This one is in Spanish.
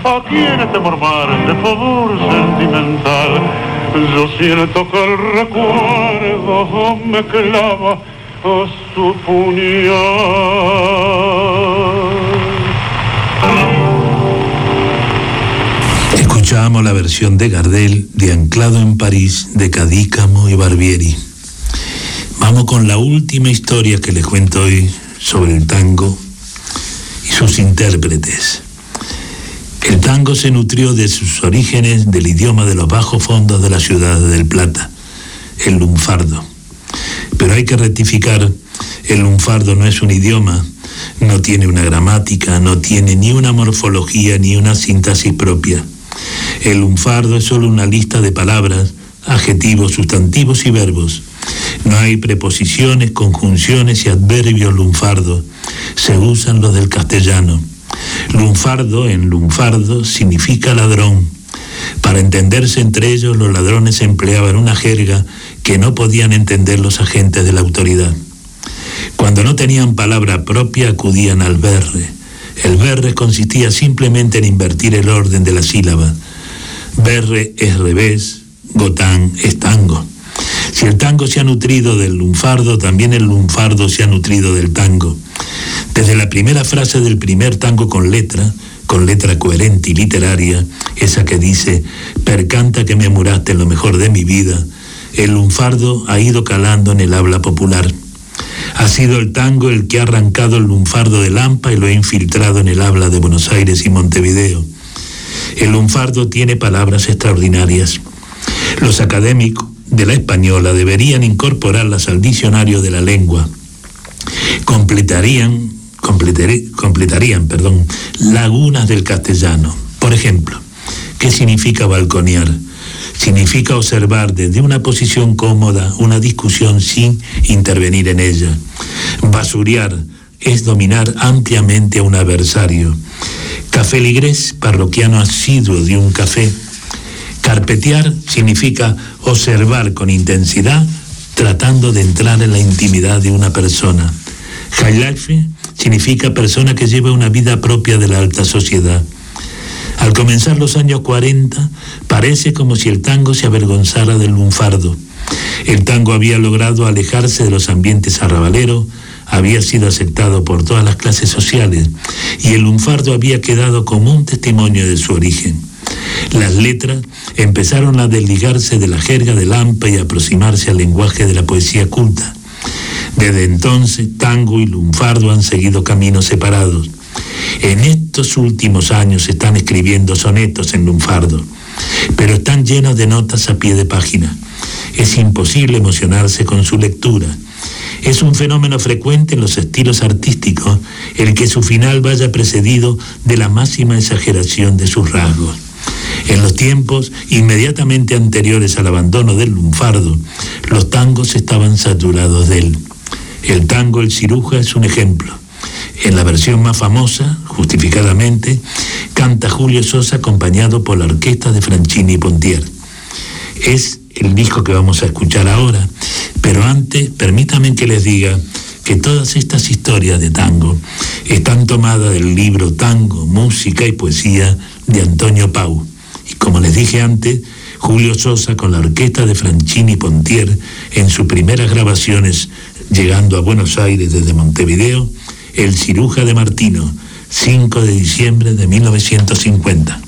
aquí en este mormar de favor sentimental, yo siento que el recuerdo me clava a su puñal. Escuchamos la versión de Gardel de Anclado en París de Cadícamo y Barbieri. Vamos con la última historia que les cuento hoy sobre el tango y sus intérpretes. El tango se nutrió de sus orígenes del idioma de los bajos fondos de la ciudad de Del Plata, el lunfardo. Pero hay que rectificar, el lunfardo no es un idioma, no tiene una gramática, no tiene ni una morfología ni una sintaxis propia. El lunfardo es solo una lista de palabras, adjetivos, sustantivos y verbos. No hay preposiciones, conjunciones y adverbios lunfardos. Se usan los del castellano. Lunfardo en lunfardo significa ladrón. Para entenderse entre ellos, los ladrones empleaban una jerga que no podían entender los agentes de la autoridad. Cuando no tenían palabra propia, acudían al berre. El berre consistía simplemente en invertir el orden de la sílaba. Berre es revés, gotán es tango. Si el tango se ha nutrido del lunfardo, también el lunfardo se ha nutrido del tango. Desde la primera frase del primer tango con letra coherente y literaria, esa que dice, percanta que me amuraste en lo mejor de mi vida, el lunfardo ha ido calando en el habla popular. Ha sido el tango el que ha arrancado el lunfardo de Lampa y lo ha infiltrado en el habla de Buenos Aires y Montevideo. El lunfardo tiene palabras extraordinarias. Los académicos de la española deberían incorporarlas al diccionario de la lengua. Completarían lagunas del castellano. Por ejemplo, ¿qué significa balconear? Significa observar desde una posición cómoda una discusión sin intervenir en ella. Basurear es dominar ampliamente a un adversario. Cafeligrés, parroquiano asiduo de un café. Carpetear significa observar con intensidad, tratando de entrar en la intimidad de una persona. Highlife significa persona que lleva una vida propia de la alta sociedad. Al comenzar los años 40, parece como si el tango se avergonzara del lunfardo. El tango había logrado alejarse de los ambientes arrabaleros, había sido aceptado por todas las clases sociales y el lunfardo había quedado como un testimonio de su origen. Las letras empezaron a desligarse de la jerga de Lampa y a aproximarse al lenguaje de la poesía culta. Desde entonces, tango y lunfardo han seguido caminos separados. En estos últimos años se están escribiendo sonetos en lunfardo, pero están llenos de notas a pie de página. Es imposible emocionarse con su lectura. Es un fenómeno frecuente en los estilos artísticos el que su final vaya precedido de la máxima exageración de sus rasgos. En los tiempos inmediatamente anteriores al abandono del lunfardo, los tangos estaban saturados de él. El tango El Ciruja es un ejemplo. En la versión más famosa, justificadamente, canta Julio Sosa acompañado por la orquesta de Franchini y Pontier. Es el disco que vamos a escuchar ahora, pero antes permítanme que les diga que todas estas historias de tango están tomadas del libro Tango, Música y Poesía de Antonio Pau. Y como les dije antes, Julio Sosa con la orquesta de Franchini y Pontier en sus primeras grabaciones llegando a Buenos Aires desde Montevideo, El Ciruja de Martino, 5 de diciembre de 1950.